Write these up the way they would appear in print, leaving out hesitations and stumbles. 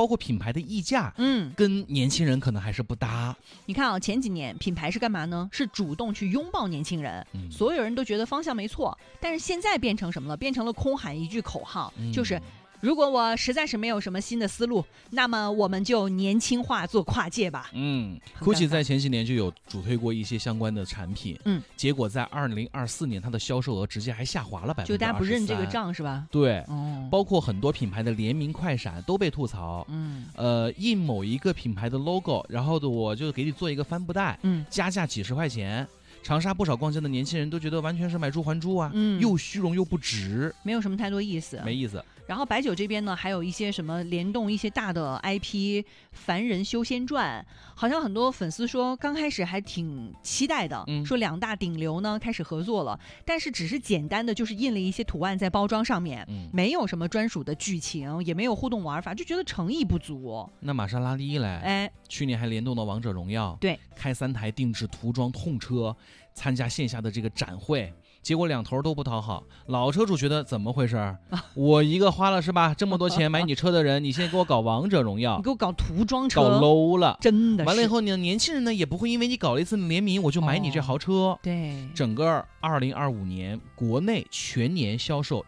包括品牌的溢价，跟年轻人可能还是不搭。 你看啊，前几年品牌是干嘛呢？是主动去拥抱年轻人，所有人都觉得方向没错。但是现在变成什么了？变成了空喊一句口号，就是如果我实在是没有什么新的思路，那么我们就年轻化做跨界吧。 GUCCI 在前几年就有主推过一些相关的产品，结果在2024年它的销售额直接还下滑了23%， 就大家不认这个账是吧？ 对，包括很多品牌的联名快闪都被吐槽，印某一个品牌的 logo， 然后我就给你做一个帆布袋，加价几十块钱。长沙不少逛街的年轻人都觉得完全是买椟还珠啊，又虚荣又不值， 没有什么太多意思， 没意思。 然后白酒这边呢，还有一些什么联动一些大的 IP，《凡人修仙传》，好像很多粉丝说刚开始还挺期待的，说两大顶流呢开始合作了，但是只是简单的就是印了一些图案在包装上面，没有什么专属的剧情，也没有互动玩法，就觉得诚意不足。 那玛莎拉蒂嘞，去年还联动到王者荣耀， 对， 开3台定制涂装痛车，参加线下的这个展会。结果两头都不讨好，老车主觉得怎么回事？我一个花了是吧这么多钱买你车的人，你现在给我搞王者荣耀， 你给我搞涂装车， 搞 low 了， 真的是。 完了以后呢，年轻人呢也不会因为你搞了一次联名我就买你这豪车。 对， 整个2025年国内全年销售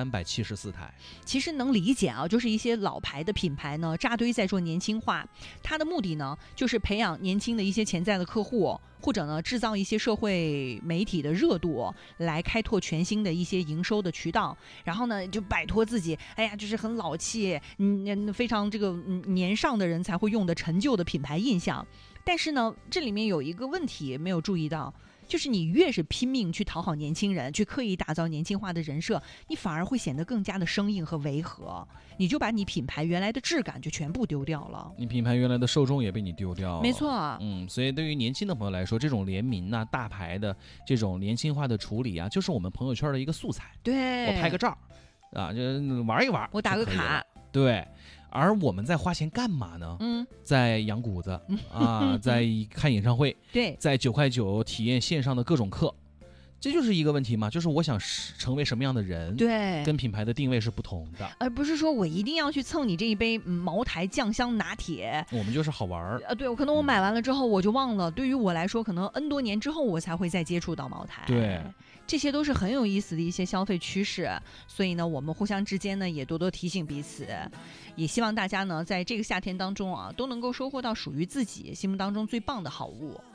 1374台。 其实能理解啊，就是一些老牌的品牌呢扎堆在做年轻化，它的目的呢就是培养年轻的一些潜在的客户，或者呢制造一些社会媒体的热度，来开拓全新的一些营收的渠道，然后呢就摆脱自己就是很老气，非常这个年上的人才会用的陈旧的品牌印象。但是呢这里面有一个问题没有注意到，就是你越是拼命去讨好年轻人，去刻意打造年轻化的人设，你反而会显得更加的生硬和违和，你就把你品牌原来的质感就全部丢掉了， 你品牌原来的受众也被你丢掉了。 没错， 所以对于年轻的朋友来说，这种联名啊、大牌的这种年轻化的处理啊，就是我们朋友圈的一个素材。 对， 我拍个照啊，就玩一玩， 我打个卡。 对。而我们在花钱干嘛呢？在养谷子啊，在看演唱会， 对， 在9块9体验线上的各种课，这就是一个问题嘛，就是我想成为什么样的人， 对， 跟品牌的定位是不同的， 而不是说我一定要去蹭你这一杯茅台酱香拿铁， 我们就是好玩对，可能我买完了之后我就忘了，对于我来说可能 N 多年之后我才会再接触到茅台， 对， 这些都是很有意思的一些消费趋势，所以呢我们互相之间呢也多多提醒彼此，也希望大家呢在这个夏天当中啊都能够收获到属于自己心目当中最棒的好物。